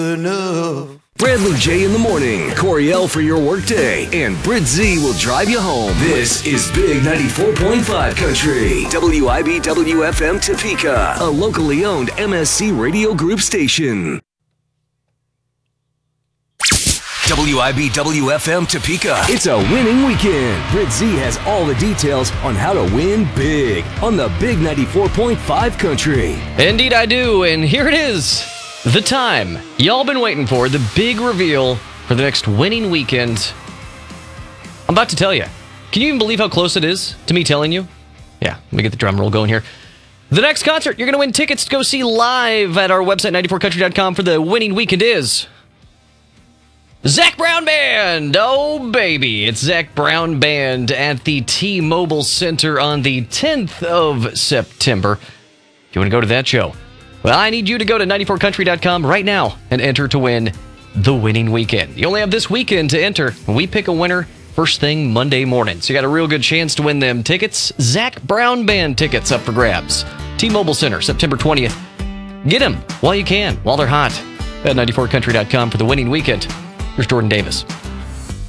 Bradley J in the morning, Coriel for your workday, and Brit Z will drive you home. This is Big 94.5 Country, WIBW-FM Topeka, a locally owned MSC Radio Group station. WIBW-FM Topeka. It's a winning weekend. Brit Z has all the details on how to win big on the Big 94.5 Country. Indeed I do, and here it is. The time y'all been waiting for, the big reveal for the next winning weekend. I'm about to tell you. Can you even believe how close it is to me telling you? Yeah, let me get the drum roll going here. The next concert you're going to win tickets to go see live at our website, 94country.com, for the winning weekend is Zac Brown Band. Oh, baby. It's Zac Brown Band at the T-Mobile Center on the 10th of September. If you want to go to that show, well, I need you to go to 94country.com right now and enter to win the winning weekend. You only have this weekend to enter. We pick a winner first thing Monday morning. So you got a real good chance to win them tickets. Zac Brown Band tickets up for grabs. T-Mobile Center, September 20th. Get them while you can, while they're hot. At 94country.com for the winning weekend. Here's Jordan Davis.